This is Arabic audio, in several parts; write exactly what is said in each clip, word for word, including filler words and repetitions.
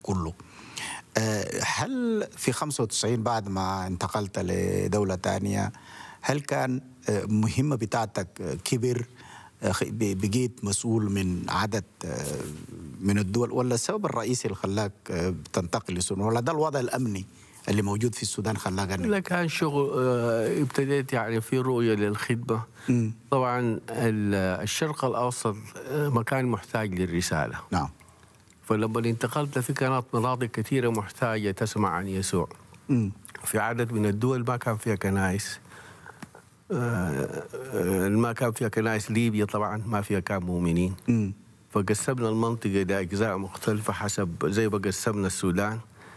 كله. آه، هل في خمسة وتسعين بعد ما انتقلت لدولة تانية هل كان آه، مهمة بتاعتك آه، كبر آه، خ- ب- بقيت مسؤول من عدد آه، من الدول، ولا السبب الرئيسي اللي خلاك آه، تنتقل للسودان، ولا ده الوضع الأمني اللي موجود في السودان خلاك انك؟ لا، كان شغل. آه، ابتديت يعني في رؤية للخدمة. مم. طبعا ال- الشرق الأوسط آه، مكان محتاج للرسالة. نعم. فلما انتقلت في كانت مناطق كثيرة محتاجة تسمع عن يسوع. مم. في عدد من الدول ما كان فيها كنائس. آه، آه، ما كان فيها كنائس. ليبيا طبعا ما فيها كان مؤمنين. مم. فقسمنا المنطقة لأجزاء مختلفة حسب زي ما قسمنا السودان.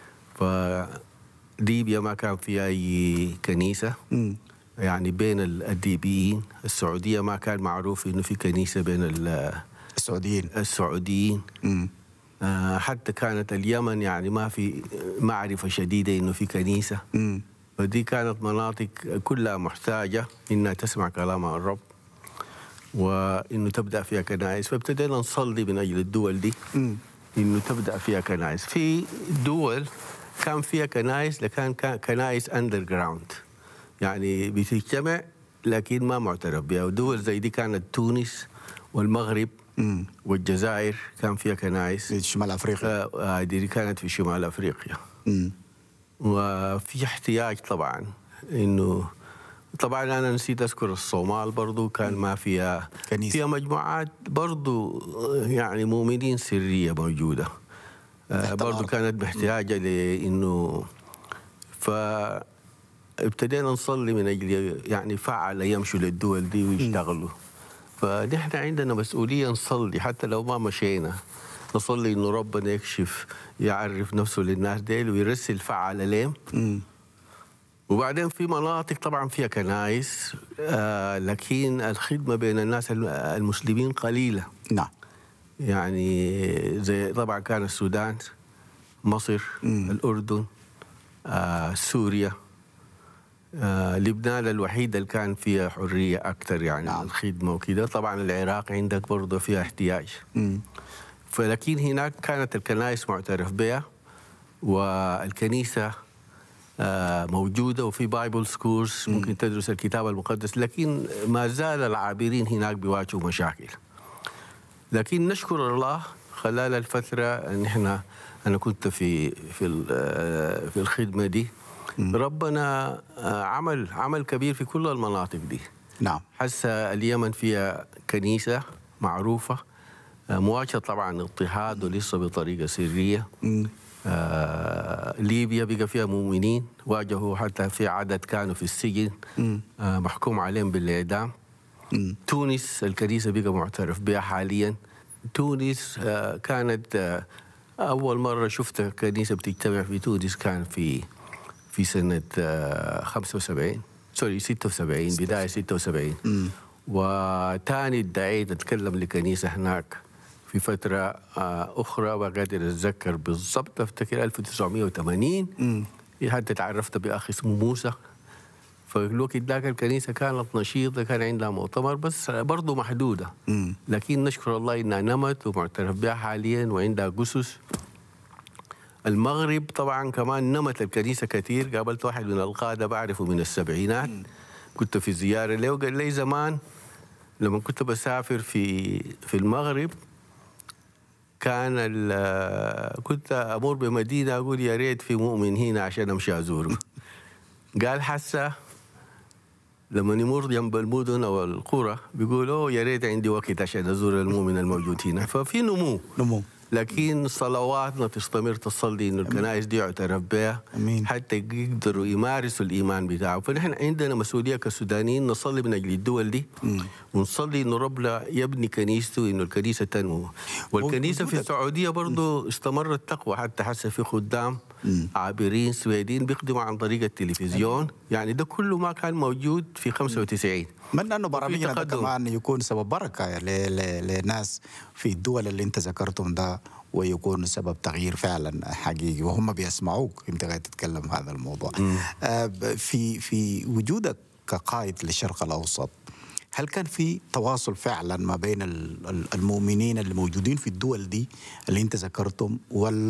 فليبيا ما كان فيها أي كنيسة، مم. يعني بين ال- الليبيين. السعودية ما كان معروف إنه في كنيسة بين ال- السعوديين. السعوديين. مم. آه، حتى كانت اليمن يعني ما في معرفة شديدة إنه في كنيسة. مم. فدي كانت مناطق كلها محتاجة إنها تسمع كلام الرب وإنه تبدأ فيها كنائس. فابتدينا نصلي من أجل الدول دي مم. إنه تبدأ فيها كنائس. في دول كان فيها كنائس لكن كان كنائس أندر جراوند، يعني بتجتمع لكن ما معترف بها. ودول زي دي كانت تونس والمغرب مم. والجزائر كان فيها كنائس. في شمال أفريقيا. آه، آه، دي كانت في شمال أفريقيا. مم. وفي احتياج طبعا انه طبعا انا نسيت اذكر الصومال برضو كان ما فيها كنيسة. فيها مجموعات برضو يعني مؤمنين سريه موجوده. آه، تحت برضو الأرض. كانت محتاجه لانه فابتدينا نصلي من اجل يعني فعل يمشوا للدول دي ويشتغلوا. فنحن عندنا مسؤوليه نصلي حتى لو ما مشينا، نصلي انه ربنا يكشف يعرف نفسه للناس ديل ويرسل فعل لهم. مم. وبعدين في مناطق طبعا فيها كنائس، آه لكن الخدمة بين الناس الم- المسلمين قليلة. نعم. يعني زي طبعا كان السودان، مصر، مم. الأردن، آه سوريا، آه لبنان الوحيدة اللي كان فيها حرية أكثر يعني نعم. الخدمة وكده. طبعا العراق عندك برضه فيها احتياج. مم. فلكن هناك كانت الكنائس معترف بها والكنيسة آه، موجودة وفي بايبل سكولز ممكن تدرس الكتاب المقدس، لكن ما زال العابرين هناك بيواجهوا مشاكل. لكن نشكر الله خلال الفترة ان احنا انا كنت في في ال- آه، في الخدمة دي. ربنا آه، عمل عمل كبير في كل المناطق دي. نعم. حس اليمن فيها كنيسة معروفة، آه، مواجهة طبعا اضطهاد ولسه بطريقة سرية. مم. آه، ليبيا بقى فيها مؤمنين، واجهوا حتى في عدد كانوا في السجن آه، محكوم عليهم بالإعدام. مم. تونس الكنيسة بقى معترف بها حاليا. تونس آه، كانت آه، أول مرة شفت كنيسة بتجتمع في تونس كان في في سنة آه، خمسة وسبعين سوري ستة وسبعين بداية ستة وسبعين. وتاني ادعيت أتكلم لكنيسة هناك في فترة آه، أخرى ما قادر أتذكر بالضبط، أفتكر ألف وتسعمائة وثمانين. حتى تعرفت بأخ اسمه موسى. فالوقت ذاك الكنيسة كانت نشيطة، كان عندها مؤتمر بس برضه محدودة. مم. لكن نشكر الله إنها نمت ومعترف بها حاليا وعندها جثث. المغرب طبعا كمان نمت الكنيسة كثير. قابلت واحد من القادة بعرفه من السبعينات، كنت في زيارة له وقال لي زمان لما كنت بسافر في في المغرب كان ال- كنت أمر بمدينة أقول يا ريت في مؤمن هنا عشان أمشي أزوره. قال حسا لما نمر جنب المدن أو القرى بيقول أوه يا ريت عندي وقت عشان أزور المؤمن الموجود هنا. ففي نمو، نمو. لكن صلواتنا تستمر تصلي إنه الكنائس دي يعترف بها أمين. حتى يقدروا يمارسوا الإيمان بتاعه. فنحن عندنا مسؤولية كسودانيين نصلي من أجل الدول دي ونصلي إنه ربنا يبني كنيسته، إنه الكنيسة تنمو. والكنيسة في وجودك- السعودية برضو استمرت تقوى، حتى حتى في خدام عابرين سويدين بيخدموا عن طريق التلفزيون. يعني ده كله ما كان موجود في خمسة وتسعين. من انه برامجنا ده تقدم. كمان يكون سبب بركه ل- ل- للناس في الدول اللي انت ذكرتهم ده، ويكون سبب تغيير فعلا حقيقي وهم بيسمعوك انت قاعد تتكلم هذا الموضوع. آه، ب- في في وجودك كقائد للشرق الاوسط، هل كان في تواصل فعلا ما بين ال- ال- المؤمنين اللي موجودين في الدول دي اللي انت ذكرتهم، ولا